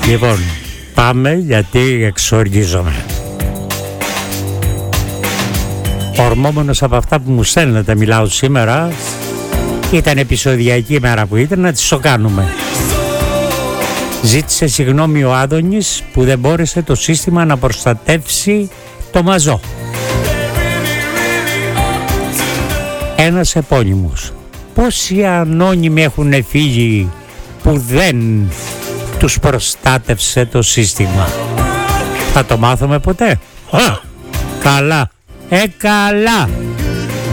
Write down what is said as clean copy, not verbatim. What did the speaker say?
Λοιπόν, πάμε γιατί εξοργίζομαι. Ορμόμενος από αυτά που μου στέλνετε μιλάω σήμερα. Ήταν επεισοδιακή μέρα που ήταν, να τις το κάνουμε. Ζήτησε συγγνώμη ο Άδωνης που δεν μπόρεσε το σύστημα να προστατεύσει το μαζό. Ένας επώνυμος. Πόσοι ανώνυμοι έχουν φύγει που δεν τους προστάτευσε το σύστημα? Θα το μάθουμε ποτέ? Καλά. Καλά.